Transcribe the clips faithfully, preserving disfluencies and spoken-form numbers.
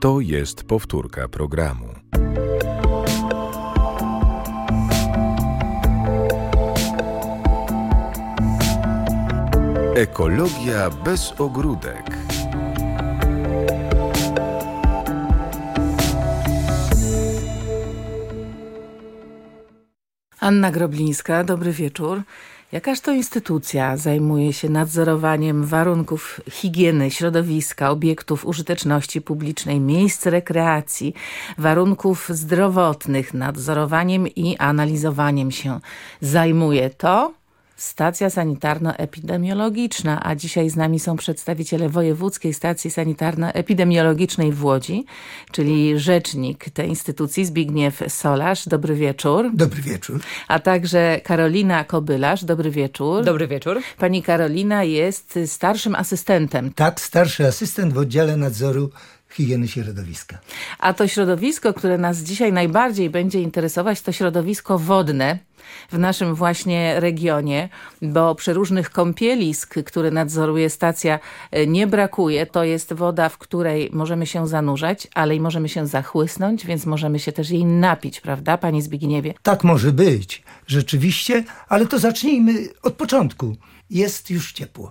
To jest powtórka programu. Ekologia bez ogródek. Anna Groblińska, dobry wieczór. Jakaż to instytucja zajmuje się nadzorowaniem warunków higieny, środowiska, obiektów użyteczności publicznej, miejsc rekreacji, warunków zdrowotnych, nadzorowaniem i analizowaniem się zajmuje to? Stacja Sanitarno-Epidemiologiczna, a dzisiaj z nami są przedstawiciele Wojewódzkiej Stacji Sanitarno-Epidemiologicznej w Łodzi, czyli rzecznik tej instytucji Zbigniew Solarz. Dobry wieczór. Dobry wieczór. A także Karolina Kobylarz. Dobry wieczór. Dobry wieczór. Pani Karolina jest starszym asystentem. Tak, starszy asystent w oddziale nadzoru higieny środowiska. A to środowisko, które nas dzisiaj najbardziej będzie interesować, to środowisko wodne w naszym właśnie regionie, bo przeróżnych kąpielisk, które nadzoruje stacja, nie brakuje. To jest woda, w której możemy się zanurzać, ale i możemy się zachłysnąć, więc możemy się też jej napić, prawda, panie Zbigniewie? Tak może być, rzeczywiście, ale to zacznijmy od początku. Jest już ciepło.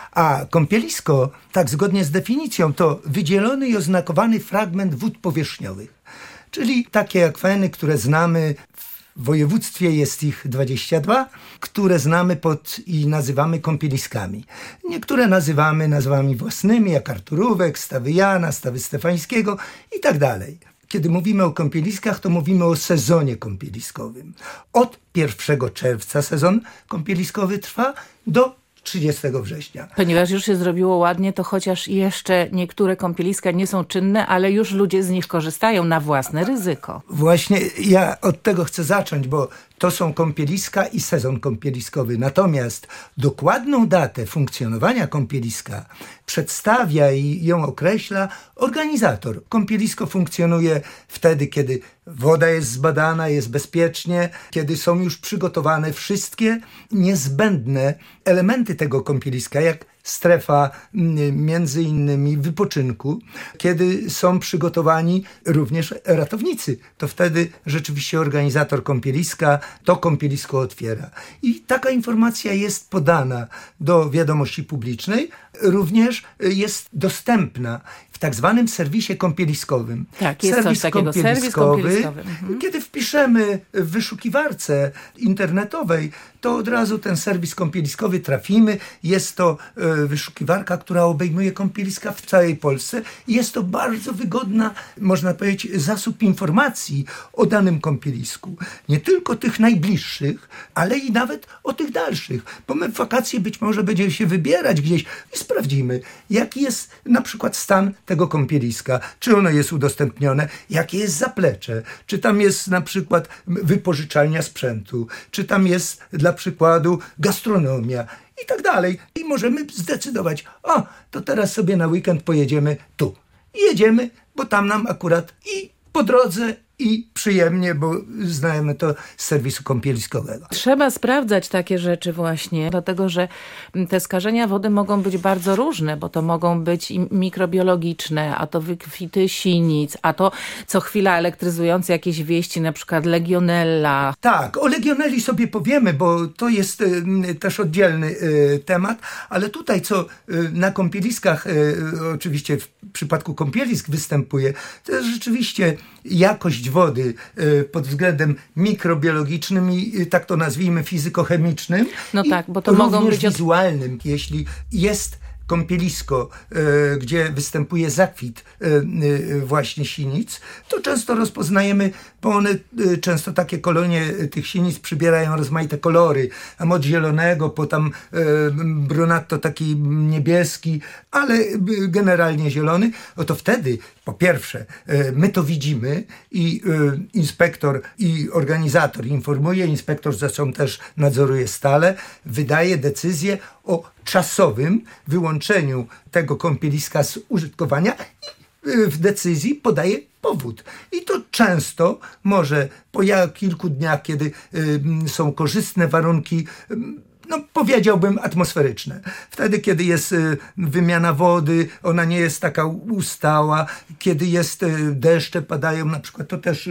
A kąpielisko, tak zgodnie z definicją, to wydzielony i oznakowany fragment wód powierzchniowych. Czyli takie akweny, które znamy w województwie, jest ich dwadzieścia dwa, które znamy pod i nazywamy kąpieliskami. Niektóre nazywamy nazwami własnymi, jak Arturówek, Stawy Jana, Stawy Stefańskiego i tak dalej. Kiedy mówimy o kąpieliskach, to mówimy o sezonie kąpieliskowym. Od pierwszego czerwca sezon kąpieliskowy trwa do trzydziestego września. Ponieważ już się zrobiło ładnie, to chociaż jeszcze niektóre kąpieliska nie są czynne, ale już ludzie z nich korzystają na własne ryzyko. Właśnie ja od tego chcę zacząć, bo to są kąpieliska i sezon kąpieliskowy. Natomiast dokładną datę funkcjonowania kąpieliska przedstawia i ją określa organizator. Kąpielisko funkcjonuje wtedy, kiedy woda jest zbadana, jest bezpiecznie, kiedy są już przygotowane wszystkie niezbędne elementy tego kąpieliska, jak strefa między innymi wypoczynku, kiedy są przygotowani również ratownicy. To wtedy rzeczywiście organizator kąpieliska to kąpielisko otwiera. I taka informacja jest podana do wiadomości publicznej, również jest dostępna w tak zwanym serwisie kąpieliskowym. Tak, jest serwis coś takiego, kąpieliskowy, serwis kąpieliskowy. Mhm. Kiedy wpiszemy w wyszukiwarce internetowej, to od razu ten serwis kąpieliskowy trafimy. Jest to e, wyszukiwarka, która obejmuje kąpieliska w całej Polsce. Jest to bardzo wygodna, można powiedzieć, zasób informacji o danym kąpielisku. Nie tylko tych najbliższych, ale i nawet o tych dalszych. Bo my w wakacje być może będziemy się wybierać gdzieś i sprawdzimy, jaki jest na przykład stan tego kąpieliska. Czy ono jest udostępnione, jakie jest zaplecze, czy tam jest na przykład wypożyczalnia sprzętu, czy tam jest dla przykładu gastronomia i tak dalej. I możemy zdecydować, o, to teraz sobie na weekend pojedziemy tu. I jedziemy, bo tam nam akurat i po drodze i przyjemnie, bo znamy to z serwisu kąpieliskowego. Trzeba sprawdzać takie rzeczy właśnie, dlatego że te skażenia wody mogą być bardzo różne, bo to mogą być i mikrobiologiczne, a to wykwity sinic, a to co chwila elektryzujące jakieś wieści, na przykład legionella. Tak, o legionelli sobie powiemy, bo to jest y, też oddzielny y, temat, ale tutaj co y, na kąpieliskach, y, oczywiście w przypadku kąpielisk występuje, to jest rzeczywiście jakość wody y, pod względem mikrobiologicznym i y, tak to nazwijmy fizykochemicznym. No i tak, bo to mogą również być od... wizualnym. Jeśli jest kąpielisko, y, gdzie występuje zakwit y, y, właśnie sinic, to często rozpoznajemy, bo one y, często takie kolonie tych sinic przybierają rozmaite kolory, tam od zielonego po tam y, brunatto taki niebieski, ale y, generalnie zielony, no to wtedy po pierwsze y, my to widzimy i y, inspektor i organizator informuje, inspektor zresztą też nadzoruje stale, wydaje decyzję o czasowym wyłączeniu tego kąpieliska z użytkowania i w decyzji podaje powód. I to często może po kilku dniach, kiedy y, są korzystne warunki, y, no powiedziałbym atmosferyczne. Wtedy, kiedy jest wymiana wody, ona nie jest taka ustała, kiedy jest deszcze padają na przykład, to też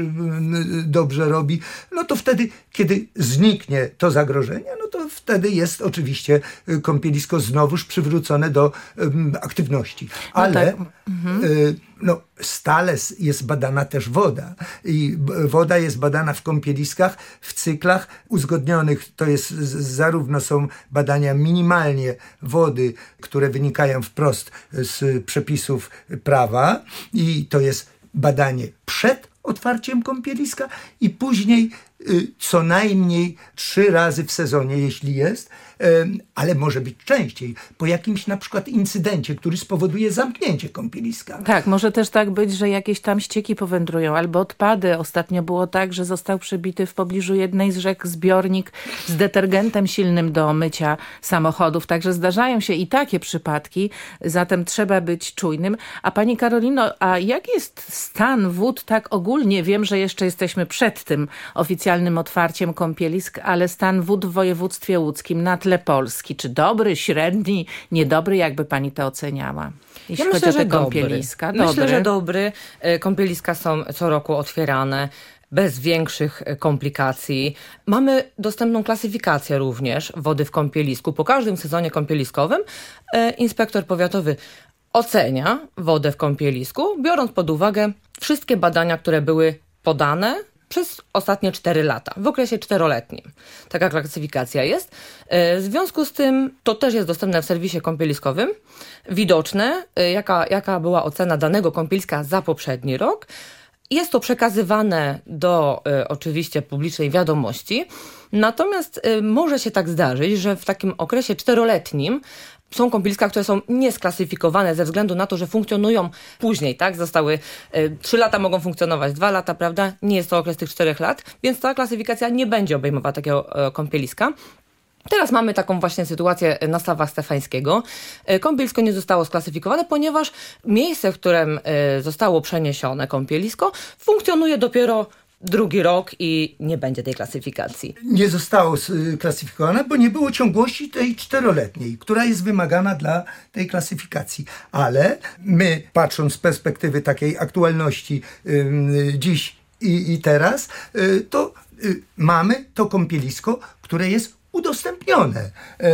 dobrze robi, no to wtedy, kiedy zniknie to zagrożenie, no to wtedy jest oczywiście kąpielisko znowuż przywrócone do um, aktywności. Ale no, tak. mhm. y, no, stale jest badana też woda i woda jest badana w kąpieliskach w cyklach uzgodnionych. To jest zarówno są badania minimalnie wody, które wynikają wprost z przepisów prawa i to jest badanie przed otwarciem kąpieliska i później y, co najmniej trzy razy w sezonie, jeśli jest, y, ale może być częściej, po jakimś na przykład incydencie, który spowoduje zamknięcie kąpieliska. Tak, może też tak być, że jakieś tam ścieki powędrują, albo odpady. Ostatnio było tak, że został przybity w pobliżu jednej z rzek zbiornik z detergentem silnym do mycia samochodów, także zdarzają się i takie przypadki, zatem trzeba być czujnym. A pani Karolino, a jak jest stan wód tak ogólnie? Wiem, że jeszcze jesteśmy przed tym oficjalnym otwarciem kąpielisk, ale stan wód w województwie łódzkim na tle Polski, czy dobry, średni, niedobry, jakby pani to oceniała? Jeśli ja chodzi myślę, o te kąpieliska. Dobry. Myślę, że dobry. Kąpieliska są co roku otwierane bez większych komplikacji. Mamy dostępną klasyfikację również wody w kąpielisku. Po każdym sezonie kąpieliskowym inspektor powiatowy ocenia wodę w kąpielisku, biorąc pod uwagę wszystkie badania, które były podane przez ostatnie cztery lata, w okresie czteroletnim. Taka klasyfikacja jest. W związku z tym to też jest dostępne w serwisie kąpieliskowym. Widoczne, jaka, jaka była ocena danego kąpieliska za poprzedni rok. Jest to przekazywane do y, oczywiście publicznej wiadomości. Natomiast y, może się tak zdarzyć, że w takim okresie czteroletnim są kąpieliska, które są niesklasyfikowane ze względu na to, że funkcjonują później, tak? Zostały y, trzy lata mogą funkcjonować, dwa lata, prawda? Nie jest to okres tych czterech lat, więc ta klasyfikacja nie będzie obejmowała takiego y, kąpieliska. Teraz mamy taką właśnie sytuację na Stawach Stefańskiego. Kąpielisko nie zostało sklasyfikowane, ponieważ miejsce, w którym zostało przeniesione kąpielisko, funkcjonuje dopiero drugi rok i nie będzie tej klasyfikacji. Nie zostało sklasyfikowane, bo nie było ciągłości tej czteroletniej, która jest wymagana dla tej klasyfikacji. Ale my, patrząc z perspektywy takiej aktualności yy, dziś i, i teraz, yy, to yy, mamy to kąpielisko, które jest udostępnione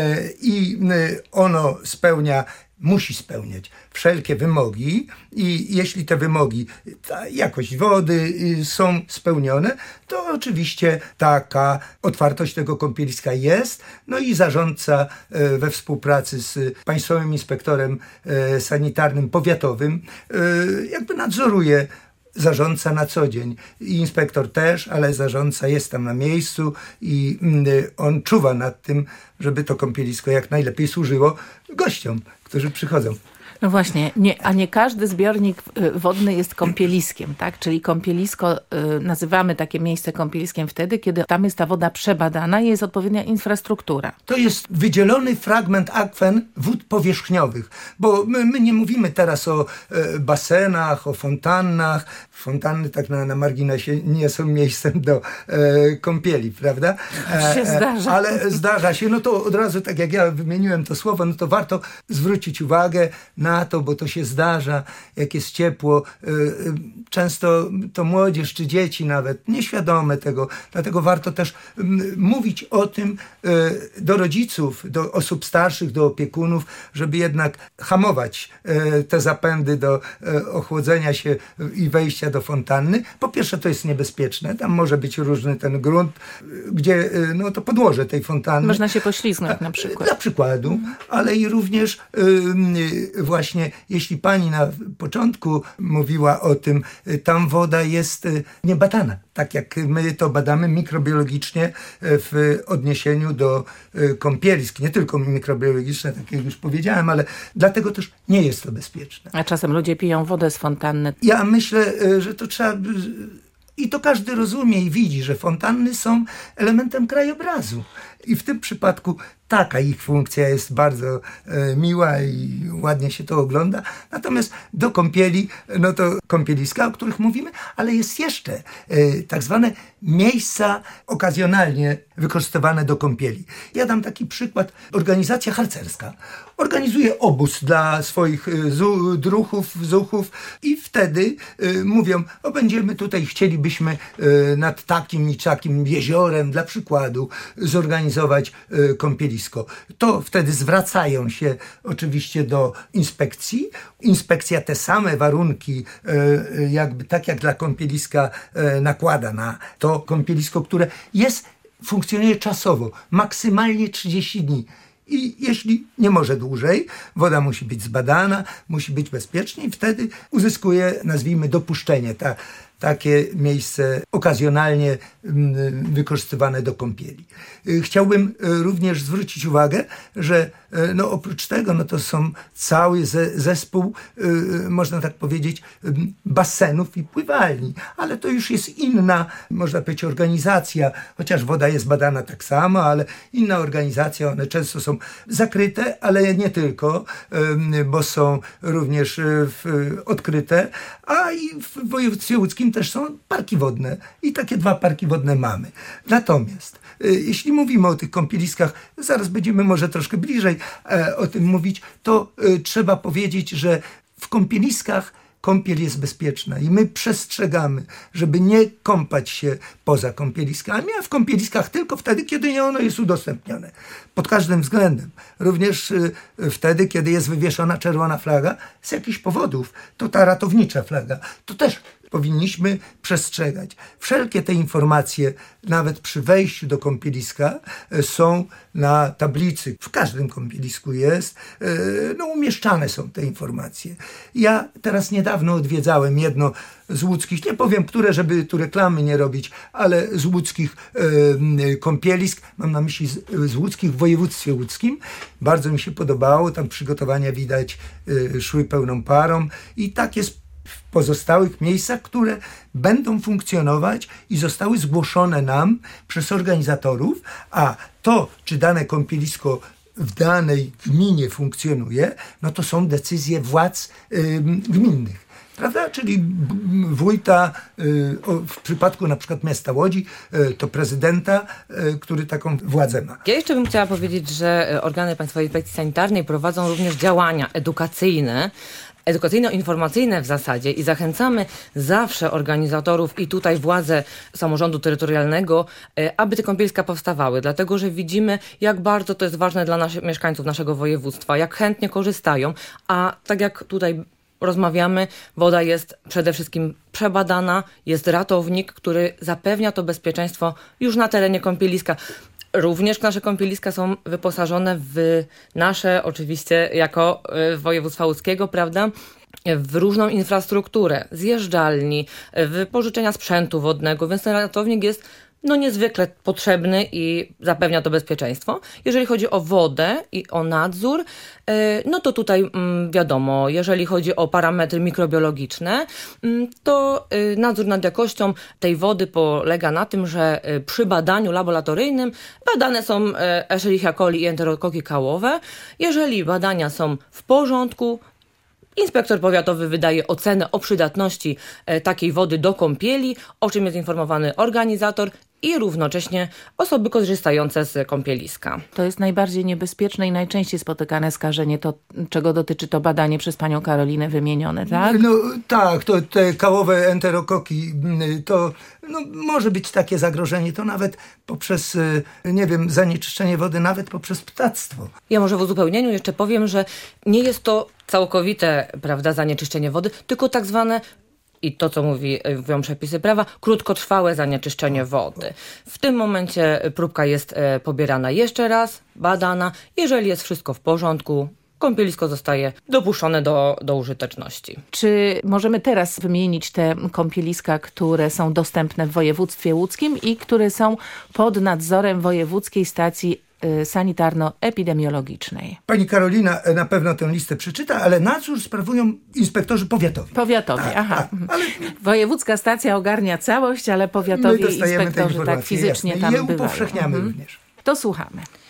i ono spełnia, musi spełniać wszelkie wymogi i jeśli te wymogi, ta jakość wody są spełnione, to oczywiście taka otwartość tego kąpieliska jest. No i zarządca we współpracy z Państwowym Inspektorem Sanitarnym Powiatowym jakby nadzoruje, zarządca na co dzień. I inspektor też, ale zarządca jest tam na miejscu i on czuwa nad tym, żeby to kąpielisko jak najlepiej służyło gościom, którzy przychodzą. No właśnie, nie, a nie każdy zbiornik wodny jest kąpieliskiem, tak? Czyli kąpielisko, y, nazywamy takie miejsce kąpieliskiem wtedy, kiedy tam jest ta woda przebadana i jest odpowiednia infrastruktura. To jest wydzielony fragment akwen wód powierzchniowych, bo my, my nie mówimy teraz o e, basenach, o fontannach. Fontanny tak na, na marginesie nie są miejscem do e, kąpieli, prawda? E, się zdarza. Ale zdarza się, no to od razu, tak jak ja wymieniłem to słowo, no to warto zwrócić uwagę na na to, bo to się zdarza, jak jest ciepło. Często to młodzież czy dzieci nawet nieświadome tego, dlatego warto też mówić o tym do rodziców, do osób starszych, do opiekunów, żeby jednak hamować te zapędy do ochłodzenia się i wejścia do fontanny. Po pierwsze, to jest niebezpieczne, tam może być różny ten grunt, gdzie no to podłoże tej fontanny. Można się poślizgnąć na przykład. Dla przykładu, ale i również yy, właśnie jeśli pani na początku mówiła o tym, tam woda jest niebadana, tak jak my to badamy mikrobiologicznie w odniesieniu do kąpielisk. Nie tylko mikrobiologiczne, tak jak już powiedziałem, ale dlatego też nie jest to bezpieczne. A czasem ludzie piją wodę z fontanny. Ja myślę, że to trzeba... I to każdy rozumie i widzi, że fontanny są elementem krajobrazu. I w tym przypadku Taka ich funkcja jest bardzo e, miła i ładnie się to ogląda. Natomiast do kąpieli, no to kąpieliska, o których mówimy, ale jest jeszcze e, tak zwane miejsca okazjonalnie wykorzystywane do kąpieli. Ja dam taki przykład. Organizacja harcerska organizuje obóz dla swoich e, zu, druhów, zuchów i wtedy e, mówią, o będziemy tutaj, chcielibyśmy e, nad takim i takim jeziorem, dla przykładu, zorganizować e, kąpielisko. To wtedy zwracają się oczywiście do inspekcji. Inspekcja te same warunki, jakby tak jak dla kąpieliska, nakłada na to kąpielisko, które jest, funkcjonuje czasowo, maksymalnie trzydzieści dni. I jeśli nie może dłużej, woda musi być zbadana, musi być bezpiecznie i wtedy uzyskuje, nazwijmy, dopuszczenie. Ta, takie miejsce okazjonalnie wykorzystywane do kąpieli. Chciałbym również zwrócić uwagę, że no oprócz tego no to są cały ze, zespół, można tak powiedzieć, basenów i pływalni, ale to już jest inna, można powiedzieć, organizacja, chociaż woda jest badana tak samo, ale inna organizacja, one często są zakryte, ale nie tylko, bo są również odkryte, a i w województwie łódzkim też są parki wodne i takie dwa parki wodne mamy. Natomiast jeśli mówimy o tych kąpieliskach, zaraz będziemy może troszkę bliżej e, o tym mówić, to e, trzeba powiedzieć, że w kąpieliskach kąpiel jest bezpieczna i my przestrzegamy, żeby nie kąpać się poza kąpieliskami, a w kąpieliskach tylko wtedy, kiedy ono jest udostępnione. Pod każdym względem. Również e, wtedy, kiedy jest wywieszona czerwona flaga, z jakichś powodów, to ta ratownicza flaga, to też powinniśmy przestrzegać. Wszelkie te informacje, nawet przy wejściu do kąpieliska, są na tablicy. W każdym kąpielisku jest. No, umieszczane są te informacje. Ja teraz niedawno odwiedzałem jedno z łódzkich, nie powiem które, żeby tu reklamy nie robić, ale z łódzkich e, kąpielisk, mam na myśli z, z łódzkich w województwie łódzkim. Bardzo mi się podobało, tam przygotowania widać e, szły pełną parą i tak jest w pozostałych miejscach, które będą funkcjonować i zostały zgłoszone nam przez organizatorów, a to, czy dane kąpielisko w danej gminie funkcjonuje, no to są decyzje władz y, gminnych. Prawda? Czyli wójta, w przypadku na przykład miasta Łodzi, to prezydenta, który taką władzę ma. Ja jeszcze bym chciała powiedzieć, że organy Państwowej Inspekcji Sanitarnej prowadzą również działania edukacyjne, edukacyjno-informacyjne w zasadzie i zachęcamy zawsze organizatorów i tutaj władze samorządu terytorialnego, aby te kąpieliska powstawały, dlatego że widzimy, jak bardzo to jest ważne dla naszych mieszkańców naszego województwa, jak chętnie korzystają, a tak jak tutaj rozmawiamy, woda jest przede wszystkim przebadana, jest ratownik, który zapewnia to bezpieczeństwo już na terenie kąpieliska. Również nasze kąpieliska są wyposażone w nasze, oczywiście jako województwa łódzkiego, prawda, w różną infrastrukturę, zjeżdżalni, wypożyczenia sprzętu wodnego, więc ten ratownik jest no niezwykle potrzebny i zapewnia to bezpieczeństwo. Jeżeli chodzi o wodę i o nadzór, no to tutaj wiadomo, jeżeli chodzi o parametry mikrobiologiczne, to nadzór nad jakością tej wody polega na tym, że przy badaniu laboratoryjnym badane są Escherichia coli i enterokoki kałowe. Jeżeli badania są w porządku, inspektor powiatowy wydaje ocenę o przydatności takiej wody do kąpieli, o czym jest informowany organizator i równocześnie osoby korzystające z kąpieliska. To jest najbardziej niebezpieczne i najczęściej spotykane skażenie, to czego dotyczy to badanie przez panią Karolinę wymienione, tak? No tak, to te kałowe enterokoki, to no, może być takie zagrożenie, to nawet poprzez, nie wiem, zanieczyszczenie wody, nawet poprzez ptactwo. Ja może w uzupełnieniu jeszcze powiem, że nie jest to całkowite, prawda, zanieczyszczenie wody, tylko tak zwane, i to, co mówi, mówią przepisy prawa, krótkotrwałe zanieczyszczenie wody. W tym momencie próbka jest pobierana jeszcze raz, badana. Jeżeli jest wszystko w porządku, kąpielisko zostaje dopuszczone do, do użyteczności. Czy możemy teraz wymienić te kąpieliska, które są dostępne w województwie łódzkim i które są pod nadzorem Wojewódzkiej Stacji Sanitarno-Epidemiologicznej? Pani Karolina na pewno tę listę przeczyta, ale nadzór sprawują inspektorzy powiatowi. Powiatowi, tak, aha. Tak, ale Wojewódzka stacja ogarnia całość, ale powiatowi inspektorzy tak fizycznie jasne. tam je bywają. upowszechniamy mhm. również. To słuchamy.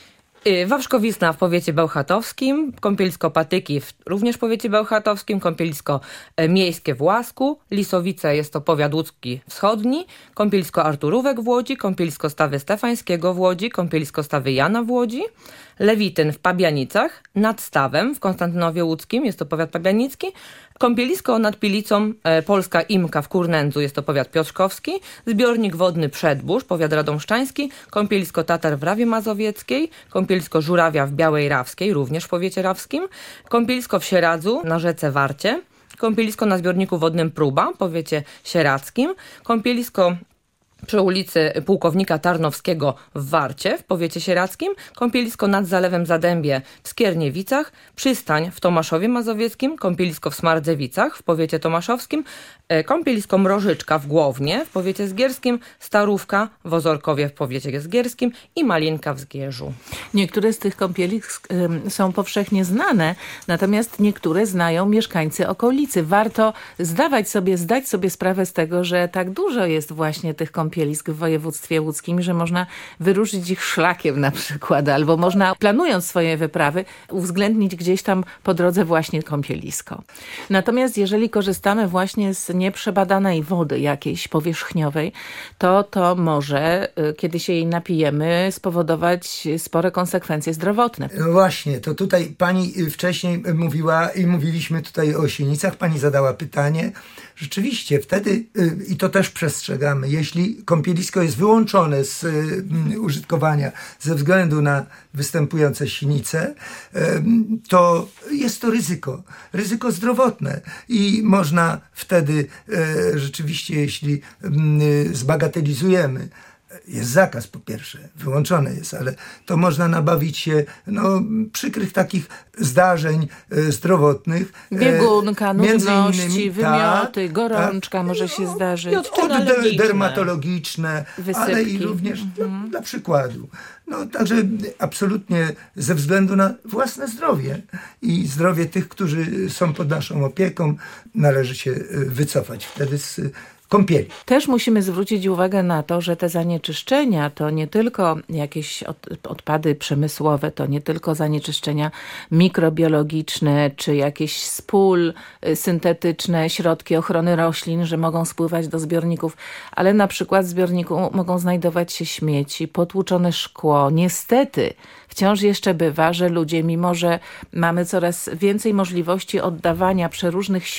Wawrzkowisna w powiecie bełchatowskim, kąpielisko Patyki w, również w powiecie bełchatowskim, kąpielisko miejskie w Łasku, Lisowice jest to powiat łódzki wschodni, kąpielisko Arturówek w Łodzi, kąpielisko Stawy Stefańskiego w Łodzi, kąpielisko Stawy Jana w Łodzi, Lewityn w Pabianicach, nad Stawem w Konstantynowie Łódzkim, jest to powiat pabianicki, kąpielisko nad Pilicą e, Polska Imka w Kurnędzu, jest to powiat piotrkowski, zbiornik wodny Przedbórz, powiat radomszczański, kąpielisko Tatar w Rawie Mazowieckiej, kąpielisko Żurawia w Białej Rawskiej, również w powiecie rawskim, kąpielisko w Sieradzu na rzece Warcie, kąpielisko na zbiorniku wodnym Próba, w powiecie sieradzkim, kąpielisko przy ulicy Pułkownika Tarnowskiego w Warcie w powiecie sieradzkim, kąpielisko nad Zalewem Zadębie w Skierniewicach, przystań w Tomaszowie Mazowieckim, kąpielisko w Smardzewicach w powiecie tomaszowskim, kąpielisko Mrożyczka w Głownie w powiecie zgierskim, Starówka w Ozorkowie w powiecie zgierskim i Malinka w Zgierzu. Niektóre z tych kąpielisk y, są powszechnie znane, natomiast niektóre znają mieszkańcy okolicy. Warto zdawać sobie, zdać sobie sprawę z tego, że tak dużo jest właśnie tych kąpielisk w województwie łódzkim, że można wyruszyć ich szlakiem na przykład, albo można, planując swoje wyprawy, uwzględnić gdzieś tam po drodze właśnie kąpielisko. Natomiast jeżeli korzystamy właśnie z nieprzebadanej wody jakiejś powierzchniowej, to to może, kiedy się jej napijemy, spowodować spore konsekwencje zdrowotne. No właśnie, to tutaj pani wcześniej mówiła i mówiliśmy tutaj o sienicach, pani zadała pytanie. Rzeczywiście wtedy, i to też przestrzegamy, jeśli kąpielisko jest wyłączone z użytkowania ze względu na występujące sinice, to jest to ryzyko, ryzyko zdrowotne i można wtedy rzeczywiście, jeśli zbagatelizujemy, jest zakaz po pierwsze, wyłączone jest, ale to można nabawić się no, przykrych takich zdarzeń e, zdrowotnych. Biegunka, nudności, innymi, wymioty, tak, gorączka tak, może no, się zdarzyć. Odczyny dermatologiczne, Wysypki. ale i również Mhm. no, dla przykładu. No, także absolutnie ze względu na własne zdrowie i zdrowie tych, którzy są pod naszą opieką, należy się wycofać wtedy z kąpieli. Też musimy zwrócić uwagę na to, że te zanieczyszczenia to nie tylko jakieś od, odpady przemysłowe, to nie tylko zanieczyszczenia mikrobiologiczne, czy jakieś z pól syntetyczne, środki ochrony roślin, że mogą spływać do zbiorników, ale na przykład w zbiorniku mogą znajdować się śmieci, potłuczone szkło. Niestety wciąż jeszcze bywa, że ludzie, mimo że mamy coraz więcej możliwości oddawania przeróżnych